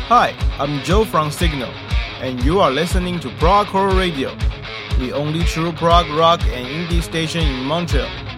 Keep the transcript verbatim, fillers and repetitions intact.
Hi, I'm Joe from Signal, and you are listening to Progcore Radio, the only true prog rock and indie station in Montreal.